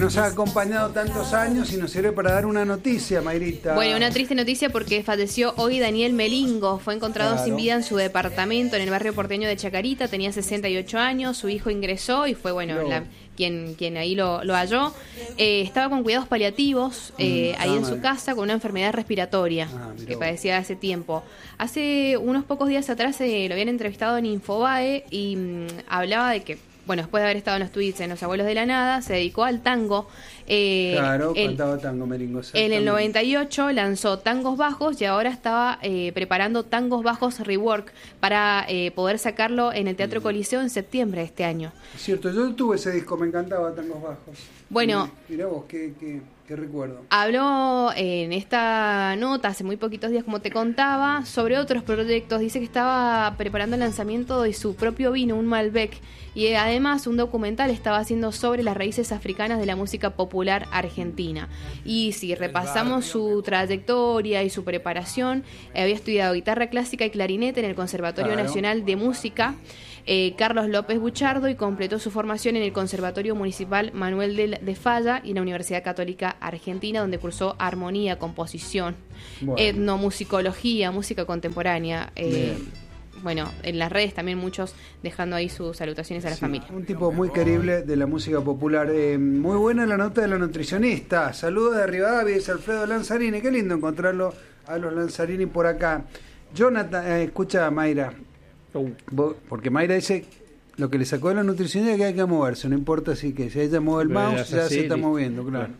Nos ha acompañado tantos años y nos sirve para dar una noticia, Mayrita. Bueno, una triste noticia porque falleció hoy Daniel Melingo. Fue encontrado sin vida en su departamento en el barrio porteño de Chacarita. Tenía 68 años, su hijo ingresó y fue, quien ahí lo halló. Estaba con cuidados paliativos ahí en su casa con una enfermedad respiratoria que padecía hace tiempo. Hace unos pocos días atrás lo habían entrevistado en Infobae y hablaba de que, bueno, después de haber estado en los tweets en Los Abuelos de la Nada, se dedicó al tango. Cantaba tango, Melingo. En el 98 lanzó Tangos Bajos y ahora estaba preparando Tangos Bajos Rework para poder sacarlo en el Teatro Coliseo en septiembre de este año. Es cierto, yo tuve ese disco, me encantaba Tangos Bajos. Bueno, mirá vos, qué recuerdo. Habló en esta nota hace muy poquitos días, como te contaba, sobre otros proyectos. Dice que estaba preparando el lanzamiento de su propio vino, un Malbec, y además un documental estaba haciendo sobre las raíces africanas de la música popular argentina. Y si repasamos su trayectoria y su preparación, había estudiado guitarra clásica y clarinete en el Conservatorio Nacional de Música Carlos López Buchardo y completó su formación en el Conservatorio Municipal Manuel de Falla y en la Universidad Católica Argentina, donde cursó armonía, composición, etnomusicología, música contemporánea. Bueno, en las redes también muchos dejando ahí sus salutaciones a la familia. Un tipo muy querible de la música popular. Muy buena la nota de la nutricionista. Saludos de Rivadavia, es Alfredo Lanzarini. Qué lindo encontrarlo a los Lanzarini por acá. Jonathan, escucha Mayra. Porque Mayra dice lo que le sacó de la nutricionista es que hay que moverse, no importa si ella mueve el mouse, ya se está moviendo, claro.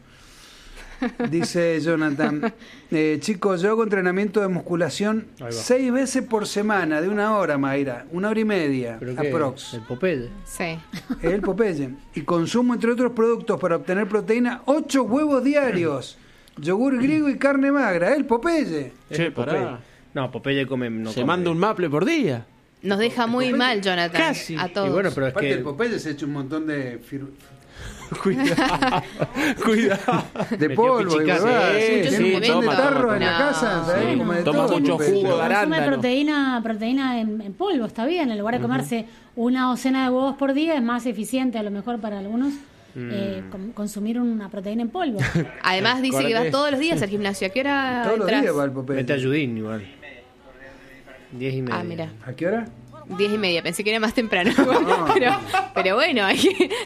Dice Jonathan, chicos, yo hago entrenamiento de musculación 6 veces por semana, de 1 hora, Mayra, 1 hora y media, aprox. El Popeye. Sí. El Popeye. Y consumo, entre otros productos, para obtener proteína, 8 huevos diarios, yogur griego y carne magra. El Popeye. Che, pará. No, Popeye se manda un maple por día. Nos deja muy mal, Jonathan. Casi. A todos. Y bueno, pero es aparte que el Popeye se ha hecho un montón de Cuidado. de polvo, sí, un montón de tarros en la casa, ¿sabes? Como de toma todo, mucho Popeye. jugo de arándano. Proteína en polvo, está bien. En lugar de comerse una docena de huevos por día, es más eficiente a lo mejor para algunos consumir una proteína en polvo. Además dice que va todos los días al gimnasio. ¿A qué hora todos los entras? días va el Popeye. mete ayudín igual. 10:30. Ah, mira. ¿A qué hora? 10:30, pensé que era más temprano. Pero bueno, hay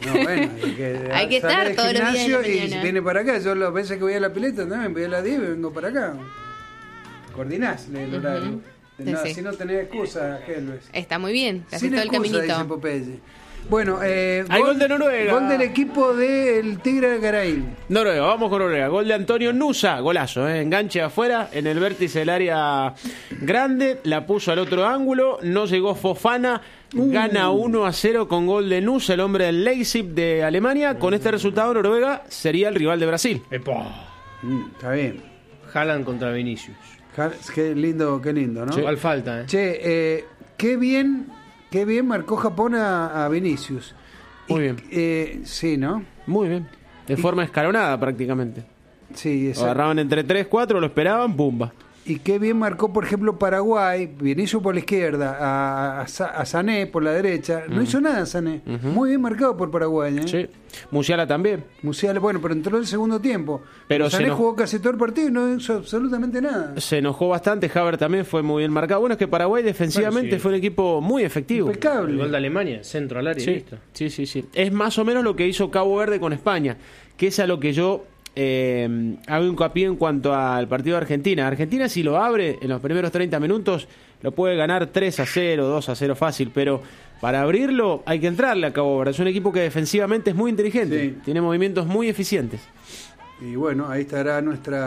que estar todos los días en la y mañana. viene para acá. Yo las veces que voy a la pileta también voy a las 10 y vengo para acá. Coordinás el horario. No, Sí. así no tenés excusa, Helves. Está muy bien, te haces Sin todo el excusa, dice caminito. Popeye. Bueno, Hay gol de Noruega. Gol del equipo del Tigre de Garay. Noruega, vamos con Noruega. Gol de Antonio Nusa, golazo, enganche afuera, en el vértice del área grande, la puso al otro ángulo, no llegó Fofana, gana 1-0 con gol de Nusa, el hombre del Leipzig de Alemania. Con este resultado, Noruega sería el rival de Brasil. Está bien. Haaland contra Vinicius. Qué lindo, ¿no? Igual falta, Che, qué bien marcó Japón a Vinicius. Muy bien. Sí, ¿no? Muy bien. De forma escalonada prácticamente. Sí, Lo agarraban entre 3, 4, lo esperaban, ¡pumba! Y qué bien marcó, por ejemplo, Paraguay, Vinicius por la izquierda, a Sané por la derecha. No hizo nada Sané. Muy bien marcado por Paraguay, ¿eh? Sí. Musiala también. Musiala, bueno, pero entró el segundo tiempo. Pero Sané jugó casi todo el partido y no hizo absolutamente nada. Se enojó bastante, Havertz también fue muy bien marcado. Bueno, es que Paraguay defensivamente fue un equipo muy efectivo. Impecable. El gol de Alemania, centro al área y listo. Sí. Es más o menos lo que hizo Cabo Verde con España, que es a lo que yo hago hincapié en cuanto al partido de Argentina. Argentina, si lo abre en los primeros 30 minutos, lo puede ganar 3-0, 2-0 fácil, pero para abrirlo hay que entrarle a Cabo Verde. Es un equipo que defensivamente es muy inteligente, tiene movimientos muy eficientes. Y bueno, ahí estará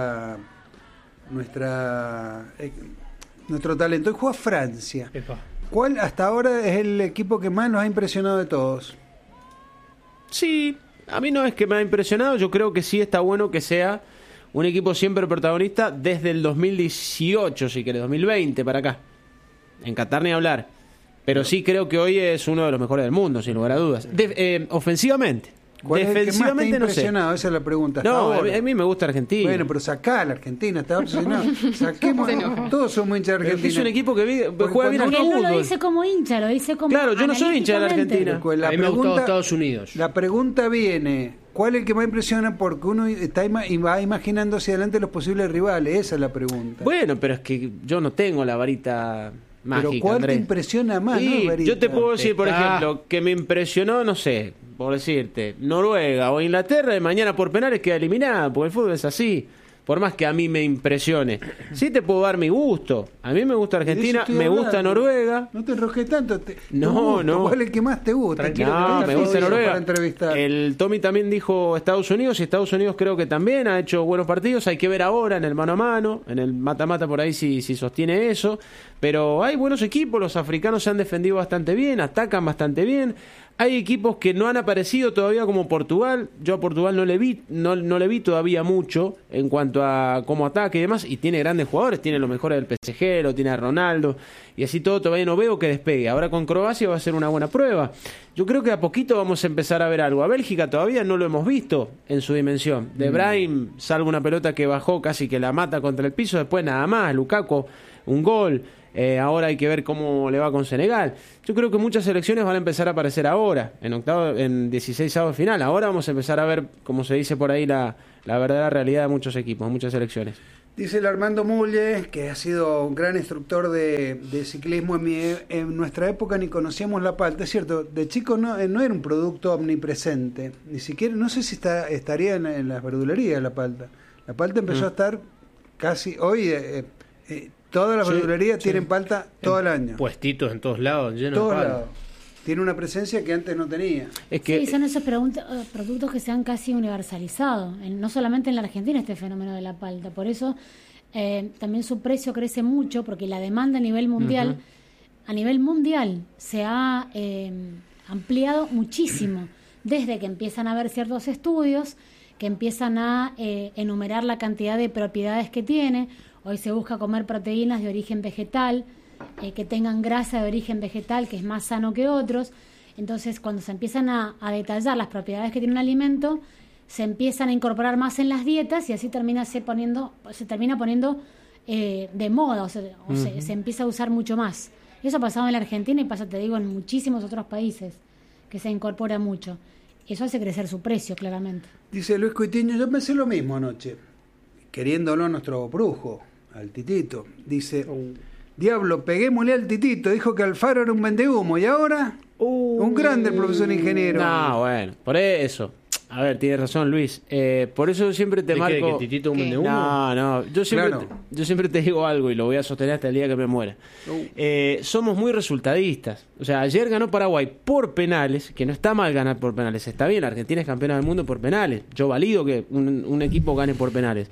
nuestro talento. Y juega Francia. ¿Cuál hasta ahora es el equipo que más nos ha impresionado de todos? Sí, a mí no es que me ha impresionado, yo creo que sí está bueno que sea un equipo siempre protagonista desde el 2018, si querés, 2020 para acá. En Qatar ni hablar. Pero sí creo que hoy es uno de los mejores del mundo, sin lugar a dudas. Ofensivamente. ¿Cuál es el que más te ha defensivamente no sé. impresionado? Esa es la pregunta. hasta No, ahora. a mí me gusta Argentina. Bueno, pero sacá a la Argentina, estaba obsesionado. Saquemos, Se enojó. todos somos hinchas de Pero es que Argentina. es un equipo que Porque juega bien al Porque él no lo fútbol. dice como hincha, lo dice como Claro, yo no soy hincha de la analíticamente. Argentina. Pues A mí me ha gustado Estados Unidos. La pregunta viene, ¿cuál es el que más impresiona? Porque uno está y va imaginando hacia adelante los posibles rivales, esa es la pregunta. Bueno, pero es que yo no tengo la varita mágica, Pero ¿cuál Andrés. te impresiona más? Y no, Varita? yo te puedo decir, por Está. ejemplo, que me impresionó, no sé, por decirte, Noruega o Inglaterra, y mañana por penales queda eliminada, porque el fútbol es así. Por más que a mí me impresione. Sí te puedo dar mi gusto. A mí me gusta De eso Argentina, estoy me gusta hablando. Noruega. No te enrosques tanto. No, tu gusto, no. ¿Cuál es el que más te gusta? Tranquilo, Quiero que No, vengas me gusta todo eso Noruega. para entrevistar. El Tommy también dijo Estados Unidos, y Estados Unidos creo que también ha hecho buenos partidos. Hay que ver ahora en el mano a mano, en el mata-mata por ahí si sostiene eso. Pero hay buenos equipos, los africanos se han defendido bastante bien, atacan bastante bien. Hay equipos que no han aparecido todavía como Portugal. Yo a Portugal no le vi todavía mucho en cuanto a cómo ataque y demás. Y tiene grandes jugadores, tiene los mejores del PSG, lo tiene a Ronaldo. Y así todo todavía no veo que despegue. Ahora con Croacia va a ser una buena prueba. Yo creo que a poquito vamos a empezar a ver algo. A Bélgica todavía no lo hemos visto en su dimensión. De Bruyne, salvo una pelota que bajó casi que la mata contra el piso. Después nada más, Lukaku, un gol. Ahora hay que ver cómo le va con Senegal. Yo creo que muchas selecciones van a empezar a aparecer ahora, en 16avos de final. Ahora vamos a empezar a ver, como se dice por ahí, la verdadera realidad de muchos equipos, muchas selecciones. Dice el Armando Mulle, que ha sido un gran instructor de ciclismo. En nuestra época ni conocíamos la palta. Es cierto, de chico no era un producto omnipresente. Ni siquiera, no sé si estaría en las verdulerías la palta. La palta empezó a estar casi hoy... todas las verdulerías tienen palta todo el año. Puestitos en todos lados, llenos Todos de palo. lados. Tiene una presencia que antes no tenía. Es que Sí, son esos productos que se han casi universalizado, no solamente en la Argentina este fenómeno de la palta. Por eso también su precio crece mucho, porque la demanda a nivel mundial, se ha ampliado muchísimo, desde que empiezan a haber ciertos estudios que empiezan a enumerar la cantidad de propiedades que tiene. Hoy se busca comer proteínas de origen vegetal, que tengan grasa de origen vegetal, que es más sano que otros. Entonces, cuando se empiezan a detallar las propiedades que tiene un alimento, se empiezan a incorporar más en las dietas y así se termina poniendo de moda, se empieza a usar mucho más. Eso ha pasado en la Argentina y pasa, te digo, en muchísimos otros países, que se incorpora mucho. Eso hace crecer su precio, claramente. Dice Luis Cuitiño, yo pensé lo mismo anoche, queriéndolo a nuestro brujo, al Titito. Dice, diablo, peguémosle al Titito, dijo que Alfaro era un vendehumo, y ahora un grande el profesor ingeniero. No, bueno, por eso. A ver, tienes razón, Luis. Por eso yo siempre te ¿De marco... qué? ¿Que Titito ¿Qué? hunde humo? No, yo siempre te digo algo y lo voy a sostener hasta el día que me muera. Somos muy resultadistas. O sea, ayer ganó Paraguay por penales, que no está mal ganar por penales. Está bien, Argentina es campeona del mundo por penales. Yo valido que un equipo gane por penales.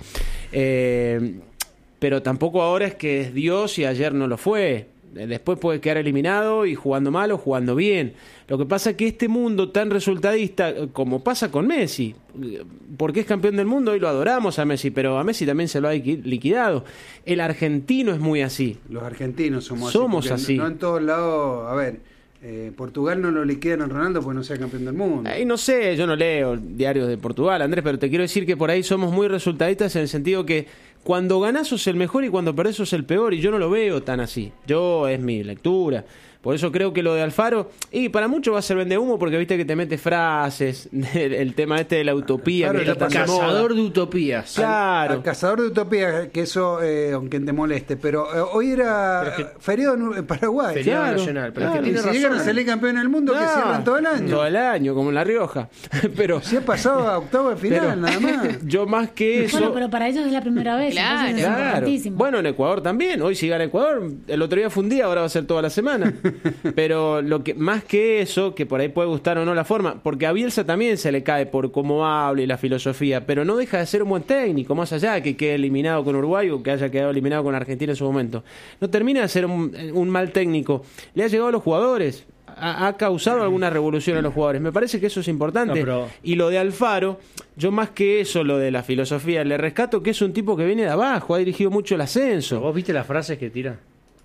Pero tampoco ahora es que es Dios y ayer no lo fue. Después puede quedar eliminado y jugando mal o jugando bien. Lo que pasa es que este mundo tan resultadista, como pasa con Messi, porque es campeón del mundo, hoy lo adoramos a Messi, pero a Messi también se lo ha liquidado. El argentino es muy así. Los argentinos somos Somos porque así. No en todos lados, a ver, Portugal no lo liquidan a Ronaldo porque no sea campeón del mundo. Y no sé, yo no leo diarios de Portugal, Andrés, pero te quiero decir que por ahí somos muy resultadistas en el sentido que cuando ganás sos el mejor y cuando perdés sos el peor, y yo no lo veo tan así. Es mi lectura. Por eso creo que lo de Alfaro, y para muchos va a ser vendehumo porque viste que te mete frases, el tema de la utopía. Claro, que el está tan de moda. Cazador de utopías. Claro. Al cazador de utopía, que eso, aunque te moleste, pero hoy era feriado en Paraguay. Feriado Claro, nacional. Pero claro. es que Y tiene si llegan a razón. salir campeón del mundo, que cierran todo el año. Todo el año, como en La Rioja. Pero Si ha pasado a octavo de final, pero nada más. yo más que eso... Bueno, pero para ellos es la primera vez, Claro. entonces es importantísimo. Bueno, en Ecuador también. Hoy si gana Ecuador, el otro día fue un día, ahora va a ser toda la semana. Pero lo que más que eso, que por ahí puede gustar o no la forma, porque a Bielsa también se le cae por cómo habla y la filosofía, pero no deja de ser un buen técnico, más allá de que quede eliminado con Uruguay o que haya quedado eliminado con Argentina en su momento. No termina de ser un mal técnico. Le ha llegado a los jugadores. Ha causado alguna revolución en los jugadores. Me parece que eso es importante. No, pero... Y lo de Alfaro, yo más que eso, lo de la filosofía, le rescato que es un tipo que viene de abajo, ha dirigido mucho el ascenso. ¿Vos viste las frases que tira?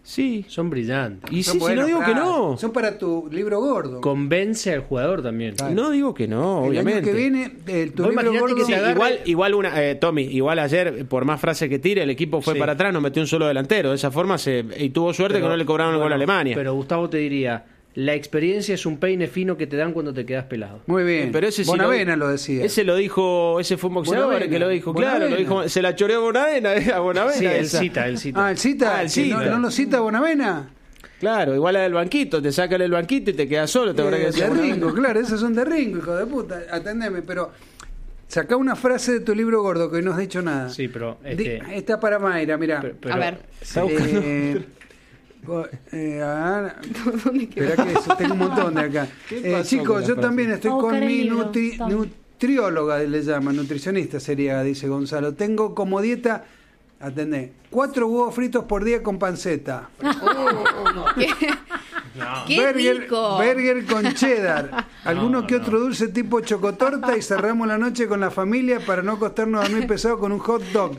Sí. Son brillantes. Y Son sí, si buenos, no digo que claro. no. Son para tu libro gordo. Convence al jugador también. Claro. No digo que no, el obviamente. año que viene, tu Vos libro imaginate gordo... que Sí, te agarre- igual Tommy, igual ayer, por más frases que tire, el equipo fue Sí. para atrás, no metió un solo delantero. De esa forma y tuvo suerte que no le cobraron el gol a Alemania. Pero Gustavo te diría, la experiencia es un peine fino que te dan cuando te quedas pelado. Muy bien. Pero ese sí Bonavena lo decía. Ese lo dijo, ese fue un boxeador Bonavena. que lo dijo, claro, Bonavena. lo dijo, se la choreó Bonavena, a Bonavena. Sí, él esa. cita. Ah, el cita. Ah, el cita. ¿No lo cita Bonavena? Claro, igual la del banquito, te sacan el banquito y te quedas solo, te habrá que decir De Bonavena. Ringo, claro, esos son de Ringo, hijo de puta. Atendeme, pero sacá una frase de tu libro gordo que no has dicho nada. Sí, pero Está para Mayra, mirá. A ver. Está buscando. Espera que tengo un montón de acá. ¿Qué pasó Chicos, con la yo frase? también estoy Vamos a con buscar el mi libro, Tom. nutrióloga, le llaman, nutricionista sería, dice Gonzalo. Tengo como dieta, atendé, 4 huevos fritos por día con panceta. ¡Qué rico! Burger con cheddar. Alguno que otro dulce tipo chocotorta y cerramos la noche con la familia para no costarnos dormir pesado con un hot dog.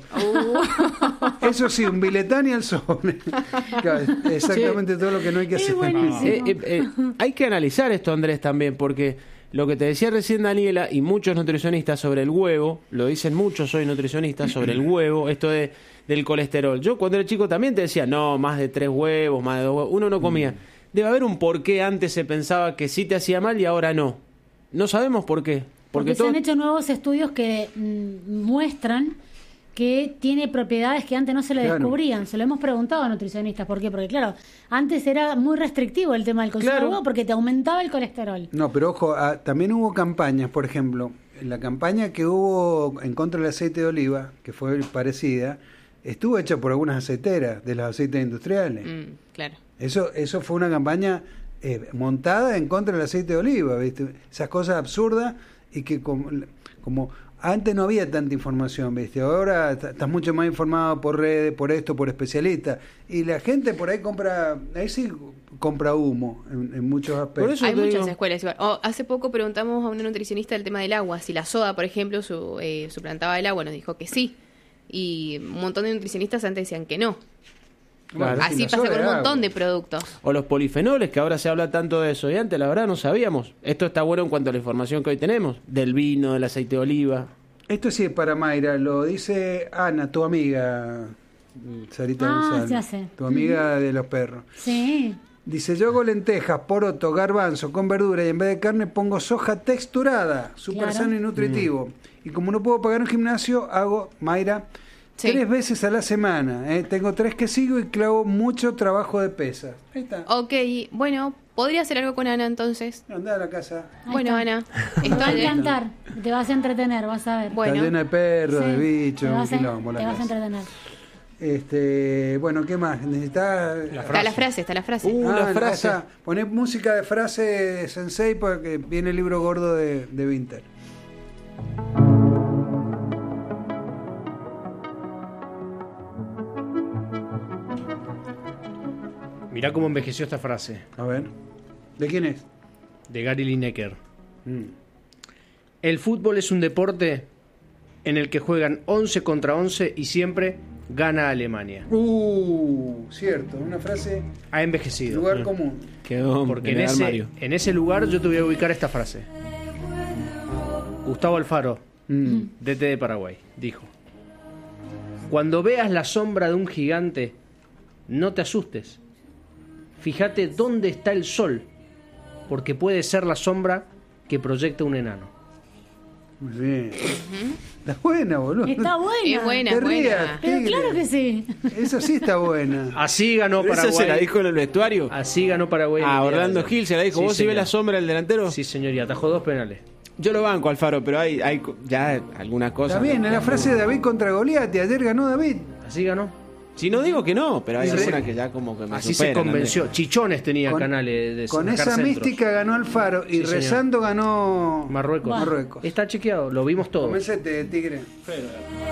Eso sí, un biletán y al sobre. Claro, exactamente todo lo que no hay que Es hacer. buenísimo. Hay que analizar esto, Andrés, también, porque lo que te decía recién Daniela y muchos nutricionistas sobre el huevo, lo dicen muchos hoy nutricionistas sobre el huevo, esto del colesterol. Yo cuando era chico también te decía, no, más de 3 huevos, más de 2 huevos, uno no comía. Debe haber un porqué. Antes se pensaba que sí te hacía mal y ahora no. No sabemos por qué. Porque se han hecho nuevos estudios que muestran que tiene propiedades que antes no se le Claro. descubrían. Se lo hemos preguntado a nutricionistas. ¿Por qué? Porque, claro, antes era muy restrictivo el tema del consumo Claro. de huevo porque te aumentaba el colesterol. No, pero ojo, también hubo campañas, por ejemplo, la campaña que hubo en contra del aceite de oliva, que fue parecida, estuvo hecha por algunas aceiteras de los aceites industriales. Claro. Eso fue una campaña montada en contra del aceite de oliva, ¿viste? Esas cosas absurdas y que como antes no había tanta información, ¿viste? Ahora estás mucho más informado por redes, por esto, por especialistas. Y la gente por ahí compra humo en muchos aspectos. Por eso Hay te muchas digo- escuelas igual. Hace poco preguntamos a una nutricionista del tema del agua. Si la soda, por ejemplo, suplantaba el agua, nos dijo que sí. Y un montón de nutricionistas antes decían que no. Claro. Bueno, Así la pasa soda con un de montón agua. de productos. O los polifenoles, que ahora se habla tanto de eso. Y antes, la verdad, no sabíamos. Esto está bueno en cuanto a la información que hoy tenemos. Del vino, del aceite de oliva. Esto sí es para Mayra, lo dice Ana, tu amiga, Sarita González. ya sé. Tu amiga de los perros. Sí. Dice, yo hago lentejas, poroto, garbanzo con verdura y en vez de carne pongo soja texturada, súper Claro. sano y nutritivo. Y como no puedo pagar un gimnasio, hago, Mayra, Sí. 3 veces a la semana. Tengo 3 que sigo y clavo mucho trabajo de pesas. Ahí está. Ok, bueno, podría hacer algo con Ana entonces. Andá a la casa. Ahí Bueno, está. Ana. Te va a Estoy- encantar. Te vas a entretener, vas a ver. Bueno. Está llena de perros, Sí, de bichos, te un vas a- quilombo la te vas a casa. entretener. Bueno, ¿qué más? Necesitas... Está la frase. La la frase. casa. Poné música de frase sensei porque viene el libro gordo de Winter. Mirá cómo envejeció esta frase, A ver. ¿De quién es? de Gary Lineker. Mm. El fútbol es un deporte en el que juegan 11 contra 11 y siempre gana Alemania. Cierto, una frase, Ha envejecido. lugar común. Quedó Porque en el armario. en ese lugar yo te voy a ubicar esta frase. Gustavo Alfaro, DT de Paraguay, dijo: cuando veas la sombra de un gigante, no te asustes. Fíjate dónde está el sol, porque puede ser la sombra que proyecta un enano. Muy bien. Está buena, boludo. Está buena. Es buena, Te es buena. rías. Pero Tigre. claro que sí. Esa sí está buena. Así ganó ¿Pero esa Paraguay. se la dijo en el vestuario? Así ganó Paraguay. Ah, el Mundial Orlando ayer. Gil se la dijo. Sí, ¿Vos si ves señor. la sombra del delantero? Sí, señor, y atajó 2 penales. Yo lo banco, Alfaro, pero hay ya algunas cosas. Está bien, es la frase de David contra Goliat y ayer ganó David. Así ganó. Si no digo que no, pero hay Sí. algunas que ya como que me Así superan, se convenció. Andrés. Chichones tenía Con- canales de Con sacar esa centros. mística ganó Alfaro y Sí, señor. rezando ganó Marruecos. Marruecos. Está chequeado, lo vimos todos. Comencete, Tigre.